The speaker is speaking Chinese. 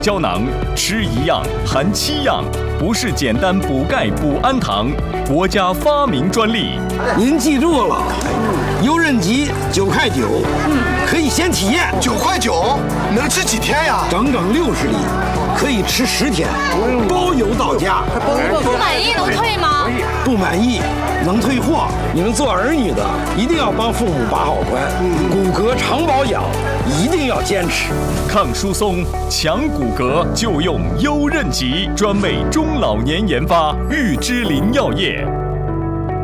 胶囊吃1样含7样，不是简单补钙补氨糖，国家发明专利。 您记住了，优韧吉9.9块，可以先体验。 9.9块能吃几天呀？ 整整60粒，可以吃10天，包邮到家。 不满意能退吗？ 不满意能退货。你们做儿女的一定要帮父母把好关，骨骼长保养一定要坚持。 抗疏松、强骨骼就用优韧吉，专为中老年研发，玉芝林药业。